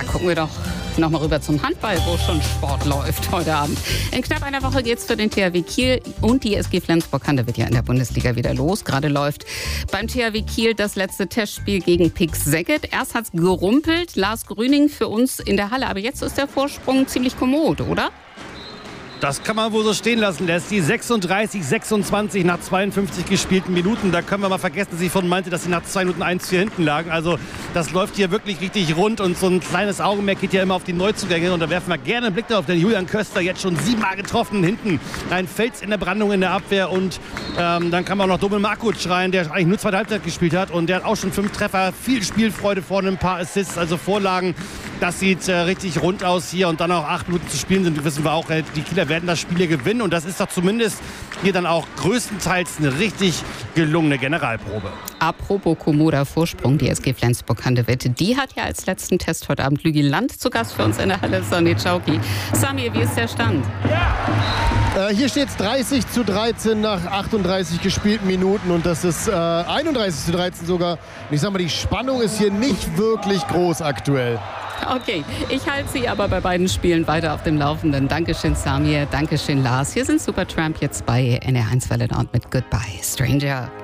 gucken wir doch nochmal rüber zum Handball, wo schon Sport läuft heute Abend. In knapp einer Woche geht es für den THW Kiel und die SG Flensburg-Handewitt ja in der Bundesliga wieder los. Gerade läuft beim THW Kiel das letzte Testspiel gegen Pick Szeged. Erst hat es gerumpelt, Lars Grüning für uns in der Halle. Aber jetzt ist der Vorsprung ziemlich kommod, oder? Das kann man wohl so stehen lassen, Leslie. 36-26 nach 52 gespielten Minuten. Da können wir mal vergessen, dass ich vorhin meinte, dass sie nach 2 Minuten 1-4 hinten lagen. Also das läuft hier wirklich richtig rund und so ein kleines Augenmerk geht ja immer auf die Neuzugänge. Und da werfen wir gerne einen Blick darauf, denn Julian Köster jetzt schon 7-mal getroffen. Hinten ein Fels in der Brandung in der Abwehr. Und dann kann man auch noch Domel Markuc rein, der eigentlich nur zweite Halbzeit gespielt hat. Und der hat auch schon 5 Treffer, viel Spielfreude vorne, ein paar Assists, also Vorlagen. Das sieht richtig rund aus hier und dann auch 8 Minuten zu spielen sind, wissen wir auch, die Kieler werden das Spiel hier gewinnen und das ist doch zumindest hier dann auch größtenteils eine richtig gelungene Generalprobe. Apropos kommoder Vorsprung, die SG Flensburg-Handewitt, die hat ja als letzten Test heute Abend Lügi Land zu Gast für uns in der Halle, Sonny Czauki. Samir, wie ist der Stand? Hier steht es 30-13 nach 38 gespielten Minuten und das ist 31-13 sogar. Und ich sag mal, die Spannung ist hier nicht wirklich groß aktuell. Okay, ich halte Sie aber bei beiden Spielen weiter auf dem Laufenden. Dankeschön, Samir. Dankeschön, Lars. Hier sind Supertramp jetzt bei NR1 Welle Nord mit Goodbye, Stranger.